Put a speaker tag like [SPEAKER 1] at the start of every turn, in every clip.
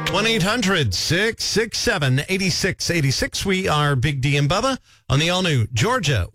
[SPEAKER 1] 1-800-667-8686. We are Big D and Bubba on the all-new Georgia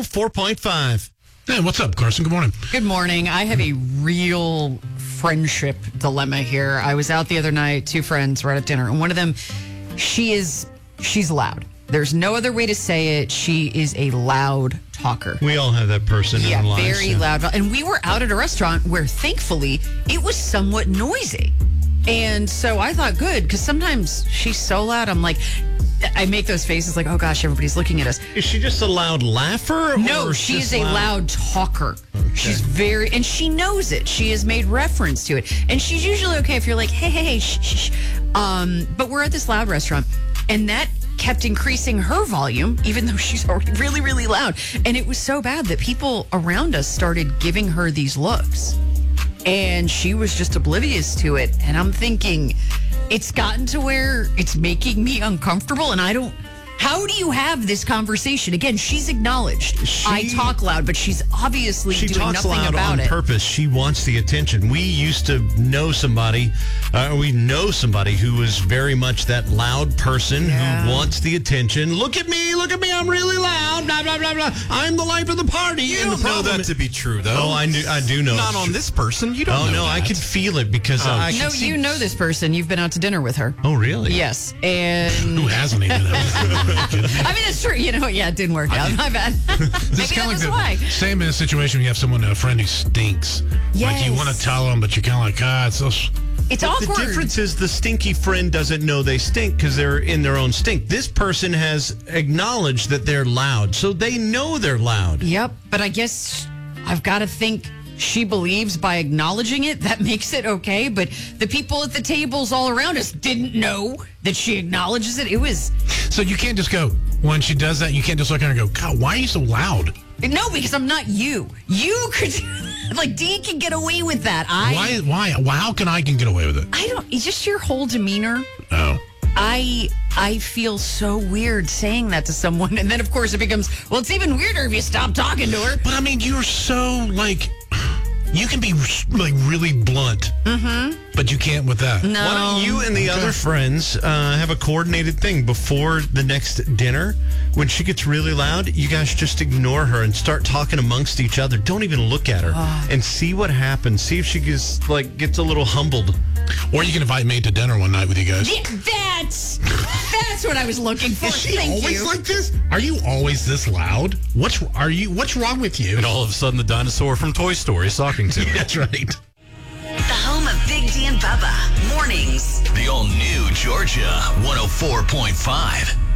[SPEAKER 1] 104.5.
[SPEAKER 2] Hey, what's up, Carson? Good morning.
[SPEAKER 3] Good morning. I have a real friendship dilemma here. I was out the other night, two friends were at dinner, and one of them, she's loud. There's no other way to say it. She is a loud talker.
[SPEAKER 1] We all have that person in our lives.
[SPEAKER 3] Yeah, very loud. And we were out at a restaurant where, thankfully, it was somewhat noisy. And so I thought, good, because sometimes she's so loud, I'm like, I make those faces like, oh gosh, everybody's looking at us.
[SPEAKER 1] Is she just a loud laugher?
[SPEAKER 3] No, she is a loud talker. Okay. She's and she knows it. She has made reference to it. And she's usually okay if you're like, hey, shh, shh. But we're at this loud restaurant, and that kept increasing her volume, even though she's already really, really loud. And it was so bad that people around us started giving her these looks. And she was just oblivious to it. And I'm thinking, it's gotten to where it's making me uncomfortable. And how do you have this conversation? Again, she's acknowledged. I talk loud, but she's obviously doing nothing about it. She talks loud on
[SPEAKER 1] purpose. She wants the attention. We used to know somebody, we know somebody who was very much that loud person who wants the attention. Look at me, I'm really loud, blah, blah, blah, blah. I'm the life of the party.
[SPEAKER 4] You don't know that to be true, though.
[SPEAKER 1] Oh, I do know.
[SPEAKER 4] Not on this person. You don't know
[SPEAKER 1] no,
[SPEAKER 4] that.
[SPEAKER 1] I could feel it because I
[SPEAKER 3] No, you know this person. You've been out to dinner with her.
[SPEAKER 1] Oh, really?
[SPEAKER 3] Yes. And
[SPEAKER 2] who hasn't even?
[SPEAKER 3] I mean, it's true. It didn't work out. My bad. Maybe that was why.
[SPEAKER 2] Same in a situation when you have a friend who stinks.
[SPEAKER 3] Yes.
[SPEAKER 2] Like you want to tell them, but you're kind of like,
[SPEAKER 3] it's awkward.
[SPEAKER 1] The difference is the stinky friend doesn't know they stink because they're in their own stink. This person has acknowledged that they're loud, so they know they're loud.
[SPEAKER 3] Yep, but I guess I've got to think she believes by acknowledging it, that makes it okay. But the people at the tables all around us didn't know that she acknowledges it. It was...
[SPEAKER 2] So you can't just go, when she does that, you can't just look at her and go, God, why are you so loud?
[SPEAKER 3] No, because I'm not you. You could... Like, D can get away with that.
[SPEAKER 2] Why? How can I get away with it?
[SPEAKER 3] I don't... It's just your whole demeanor.
[SPEAKER 2] Oh.
[SPEAKER 3] I feel so weird saying that to someone. And then, of course, it becomes, well, it's even weirder if you stop talking to her.
[SPEAKER 2] But, I mean, you're so, you can be, really blunt. Mm-hmm. But you can't with that.
[SPEAKER 3] No.
[SPEAKER 1] Why don't you and the other friends have a coordinated thing before the next dinner? When she gets really loud, you guys just ignore her and start talking amongst each other. Don't even look at her and see what happens. See if she gets a little humbled.
[SPEAKER 2] Or you can invite me to dinner one night with you guys.
[SPEAKER 3] Yeah, that's what I was looking for.
[SPEAKER 2] Is she always like this? Are you always this loud? What's wrong with you?
[SPEAKER 4] And all of a sudden, the dinosaur from Toy Story is talking to me.
[SPEAKER 2] That's right.
[SPEAKER 5] The home of Big D and Bubba. Mornings.
[SPEAKER 6] The all-new Georgia 104.5.